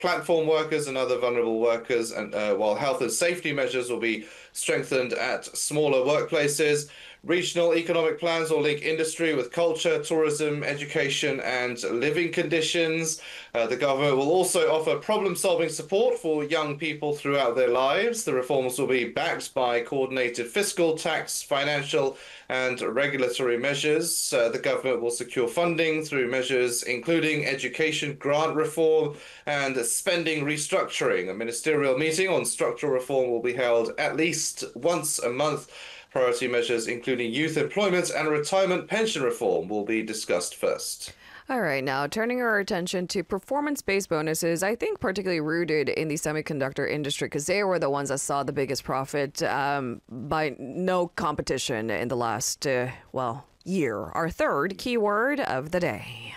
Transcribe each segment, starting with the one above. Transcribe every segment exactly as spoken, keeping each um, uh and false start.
platform workers and other vulnerable workers, and uh, while health and safety measures will be strengthened at smaller workplaces. Regional economic plans will link industry with culture, tourism, education, and living conditions. Uh, the government will also offer problem-solving support for young people throughout their lives. The reforms will be backed by coordinated fiscal, tax, financial, and regulatory measures. Uh, the government will secure funding through measures including education grant reform and spending restructuring. A ministerial meeting on structural reform will be held at least once a month. Priority measures, including youth employment and retirement pension reform, will be discussed first. All right, now turning our attention to performance-based bonuses, I think particularly rooted in the semiconductor industry because they were the ones that saw the biggest profit um, by no competition in the last, uh, well, year. Our third keyword of the day.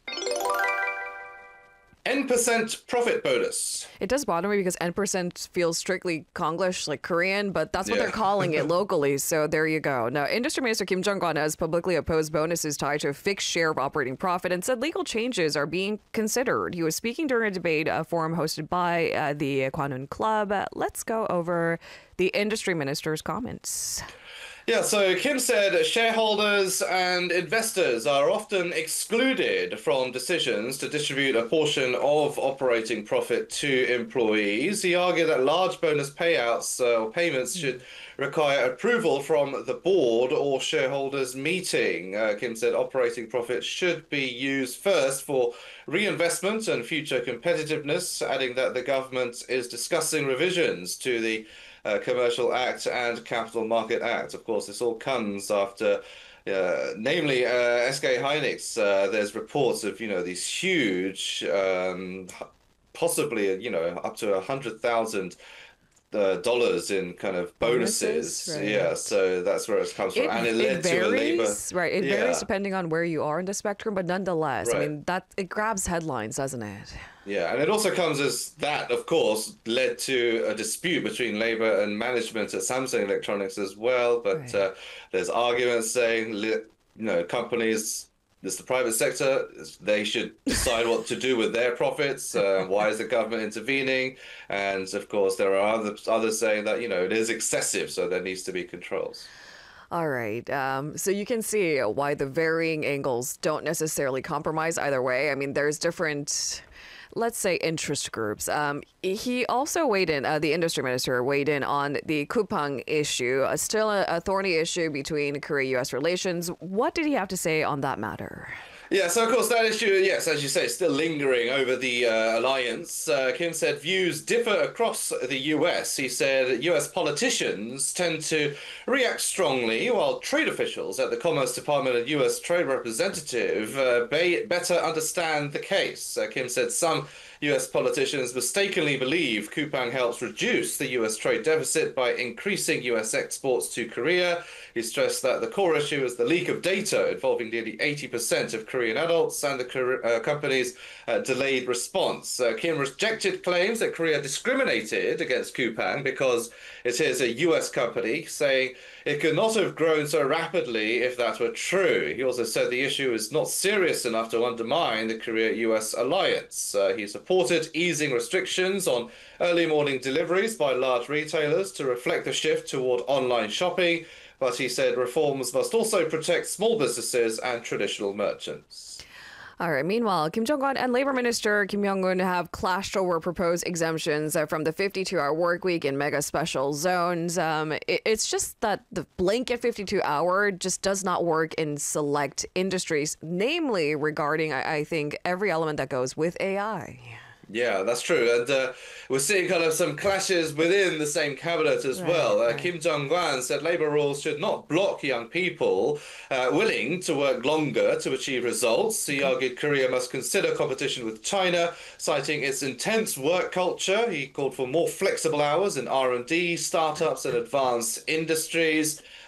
N percent profit bonus. It does bother me because N percent feels strictly Konglish, like Korean, but that's what Yeah. they're calling it locally. So there you go. Now, Industry Minister Kim Jong-un has publicly opposed bonuses tied to a fixed share of operating profit and said legal changes are being considered. He was speaking during a debate uh, forum hosted by uh, the Kwanun Club. Uh, let's go over the industry minister's comments. Yeah, so Kim said shareholders and investors are often excluded from decisions to distribute a portion of operating profit to employees. He argued that large bonus payouts uh, or payments should require approval from the board or shareholders meeting. Uh, Kim said operating profit should be used first for reinvestment and future competitiveness, adding that the government is discussing revisions to the Uh, Commercial Act and Capital Market Act. Of course, this all comes after, uh, namely, uh, S K Hynix. Uh, there's reports of, you know, these huge, um, possibly, you know, up to a hundred thousand uh, dollars in kind of bonuses. Bonuses, right. Yeah, so that's where it comes from, It, and it it led to a labor. varies, right? It Yeah. varies depending on where you are in the spectrum, but nonetheless, I Right. mean that it grabs headlines, doesn't it? Yeah, and it also comes as that, of course, led to a dispute between labor and management at Samsung Electronics as well. But Right. uh, there's arguments saying, li- you know, companies, it's the private sector, they should decide what to do with their profits. Uh, why is the government intervening? And of course, there are others, others saying that, you know, it is excessive, so there needs to be controls. All right. Um, so you can see why the varying angles don't necessarily compromise either way. I mean, there's different, let's say, interest groups. Um, he also weighed in, uh, the industry minister weighed in on the Kupang issue, uh, still a, a thorny issue between Korea-U S relations. What did he have to say on that matter? Yeah, so of course that issue, yes, as you say, is still lingering over the uh, alliance. Uh, Kim said views differ across the U S. He said U S politicians tend to react strongly, while trade officials at the Commerce Department and U S Trade Representative uh, be better understand the case. Uh, Kim said some U S politicians mistakenly believe Kupang helps reduce the U S trade deficit by increasing U S exports to Korea. He stressed that the core issue is the leak of data involving nearly eighty percent of Korean adults and the uh, company's uh, delayed response. Uh, Kim rejected claims that Korea discriminated against Kupang because it is a U S company, saying it could not have grown so rapidly if that were true. He also said the issue is not serious enough to undermine the Korea-U S alliance. Uh, he supported easing restrictions on early morning deliveries by large retailers to reflect the shift toward online shopping, but he said reforms must also protect small businesses and traditional merchants. All right. Meanwhile, Kim Jong-un and Labor Minister Kim Young-un have clashed over proposed exemptions uh, from the fifty-two hour work week in mega special zones. Um, it, it's just that the blanket fifty-two hour just does not work in select industries, namely regarding, I, I think, every element that goes with A I. Yeah, that's true. And uh, we're seeing kind of some clashes within the same cabinet as Right, well. Uh, right. Kim Jong-un said labor rules should not block young people uh, willing to work longer to achieve results. He argued Korea must consider competition with China, citing its intense work culture. He called for more flexible hours in R and D, startups and advanced industries.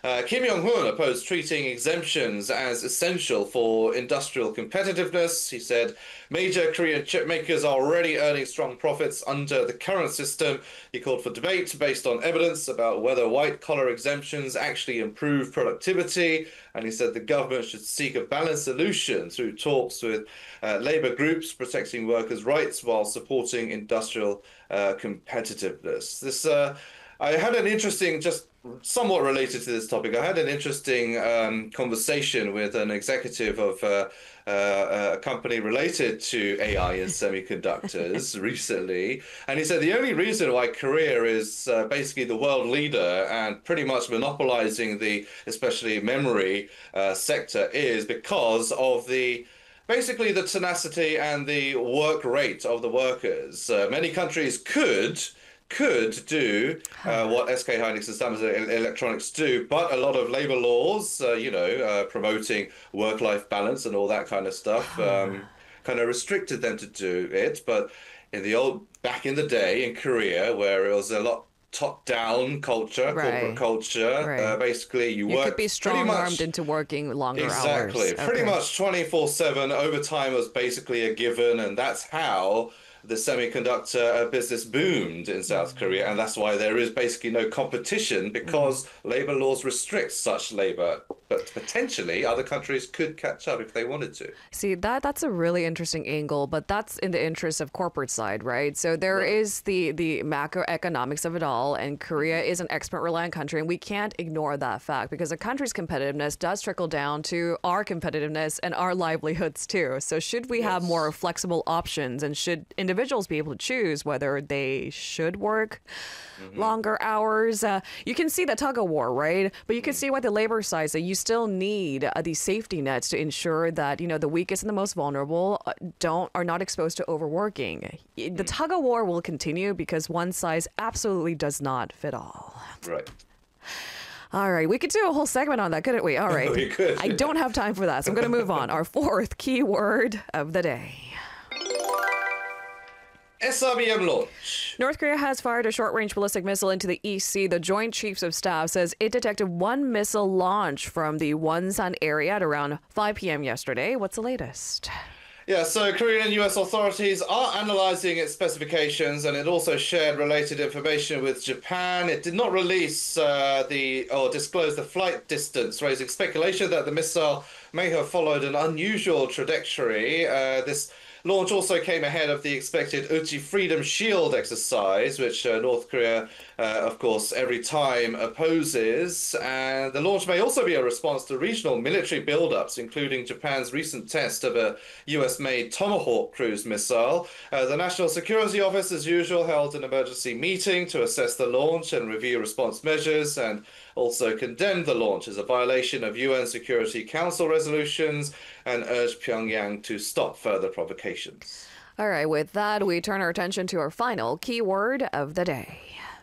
Uh, Kim Jong-un opposed treating exemptions as essential for industrial competitiveness. He said major Korean chip makers are already earning strong profits under the current system. He called for debate based on evidence about whether white-collar exemptions actually improve productivity. And he said the government should seek a balanced solution through talks with uh, labor groups protecting workers' rights while supporting industrial uh, competitiveness. This, uh, I had an interesting, just somewhat related to this topic, I had an interesting um, conversation with an executive of uh, uh, a company related to A I and semiconductors recently. And he said the only reason why Korea is uh, basically the world leader and pretty much monopolizing the, especially memory uh, sector, is because of the basically the tenacity and the work rate of the workers. Uh, many countries could could do uh, what S K Hynix and Samsung Electronics do, but a lot of labor laws, uh, you know, uh, promoting work-life balance and all that kind of stuff, um, kind of restricted them to do it. But in the old, back in the day in Korea, where it was a lot top-down culture, Right. corporate culture, Right. uh, basically you, You work could be strong-armed into working longer exactly, hours. pretty Okay. much twenty-four seven. Overtime was basically a given, and that's how the semiconductor business boomed in South Korea, and that's why there is basically no competition because labor laws restrict such labor. But potentially other countries could catch up if they wanted to. See, that that's a really interesting angle, but that's in the interest of corporate side, right? So there Right. is the the macroeconomics of it all, and Korea is an export-reliant country, and we can't ignore that fact because a country's competitiveness does trickle down to our competitiveness and our livelihoods too. So should we have Yes. more flexible options, and should individuals be able to choose whether they should work longer hours? Uh, you can see the tug of war, right? But you can see why the labor side that you still need uh, these safety nets to ensure that you know the weakest and the most vulnerable uh, don't are not exposed to overworking. Y- The tug of war will continue because one size absolutely does not fit all. Right. All right, we could do a whole segment on that, couldn't we? All right. We could. I don't have time for that, so I'm going to move on. Our fourth keyword of the day. S R B M launch. North Korea has fired a short-range ballistic missile into the East Sea. The Joint Chiefs of Staff says it detected one missile launch from the Wonsan area at around five p.m. yesterday. What's the latest? Yeah, so Korean and U S authorities are analyzing its specifications, and it also shared related information with Japan. It did not release uh, the or disclose the flight distance, raising speculation that the missile may have followed an unusual trajectory. Uh, this launch also came ahead of the expected Uchi Freedom Shield exercise, which uh, North Korea, uh, of course, every time opposes. And the launch may also be a response to regional military buildups, including Japan's recent test of a U S-made Tomahawk cruise missile. Uh, the National Security Office, as usual, held an emergency meeting to assess the launch and review response measures, and also condemned the launch as a violation of U N Security Council resolutions and urged Pyongyang to stop further provocations. All right, with that, we turn our attention to our final keyword of the day.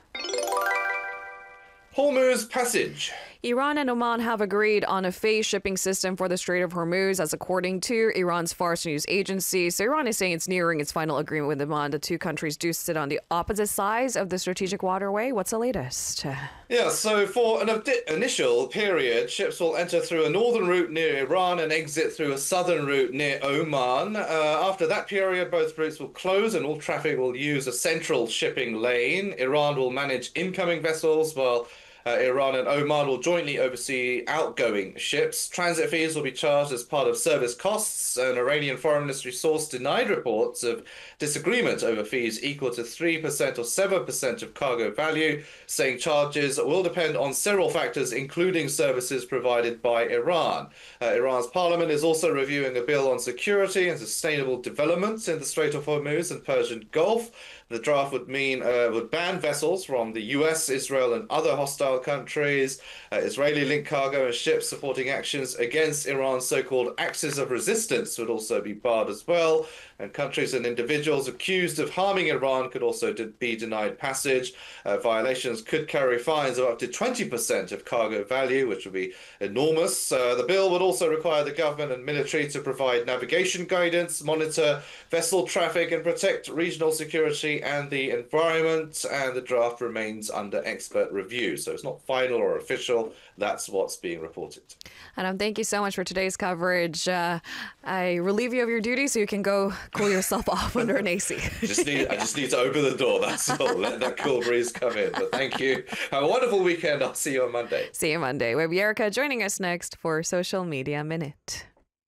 Hormuz Passage. Iran and Oman have agreed on a phased shipping system for the Strait of Hormuz, as according to Iran's Fars news agency. So Iran is saying it's nearing its final agreement with Oman. The two countries do sit on the opposite sides of the strategic waterway. What's the latest? Yeah, so for an adi- initial period, ships will enter through a northern route near Iran and exit through a southern route near Oman. Uh, after that period, both routes will close and all traffic will use a central shipping lane. Iran will manage incoming vessels while Uh, Iran and Oman will jointly oversee outgoing ships. Transit fees will be charged as part of service costs. An Iranian foreign ministry source denied reports of disagreement over fees equal to three percent or seven percent of cargo value, saying charges will depend on several factors, including services provided by Iran. Uh, Iran's parliament is also reviewing a bill on security and sustainable development in the Strait of Hormuz and Persian Gulf. The draft would mean uh, would ban vessels from the U S, Israel, and other hostile countries. Uh, Israeli-linked cargo and ships supporting actions against Iran's so-called axis of resistance would also be barred as well. And countries and individuals accused of harming Iran could also de- be denied passage. Uh, violations could carry fines of up to twenty percent of cargo value, which would be enormous. Uh, the bill would also require the government and military to provide navigation guidance, monitor vessel traffic, and protect regional security Energy and the Environment, and the draft remains under expert review. So it's not final or official. That's what's being reported. Adam, thank you so much for today's coverage. Uh, I relieve you of your duty so you can go cool yourself off under an A C. just need, I just need to open the door, that's all. Let that cool breeze come in. But thank you. Have a wonderful weekend. I'll see you on Monday. See you Monday. We have Erica joining us next for Social Media Minute.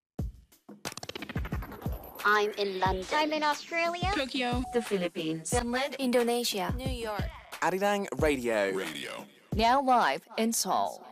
I'm in London. I'm in Australia. Tokyo. The Philippines. Finland. Indonesia. New York. Arirang Radio. Radio. Now live in Seoul.